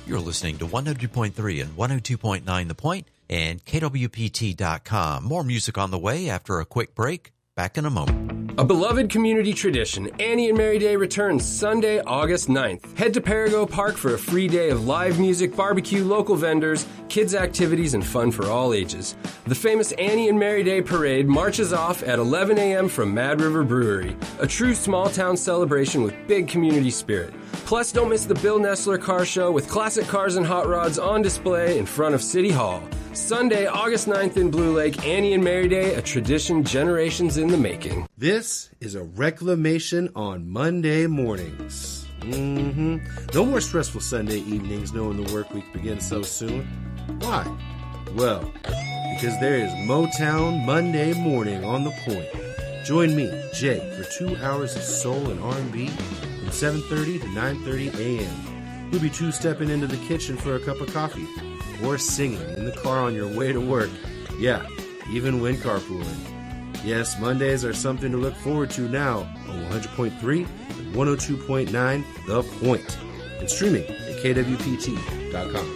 You're listening to 102.3 and 102.9 The Point and KWPT.com. More music on the way after a quick break. Back in a moment. A beloved community tradition, Annie and Mary Day returns Sunday, August 9th. Head to Perigo Park for a free day of live music, barbecue, local vendors, kids' activities, and fun for all ages. The famous Annie and Mary Day Parade marches off at 11 a.m. from Mad River Brewery, a true small-town celebration with big community spirit. Plus, don't miss the Bill Nestler Car Show with classic cars and hot rods on display in front of City Hall. Sunday, August 9th in Blue Lake, Annie and Mary Day, a tradition generations in the making. This is a reclamation on Monday mornings. No more stressful Sunday evenings knowing the work week begins so soon. Why? Well, because there is Motown Monday morning on the Point. Join me, Jay, for 2 hours of soul and R&B from 7:30 to 9:30 a.m. We'll be two-stepping into the kitchen for a cup of coffee or singing in the car on your way to work. Yeah, even when carpooling. Yes, Mondays are something to look forward to now on 100.3 and 102.9 The Point and streaming at kwpt.com.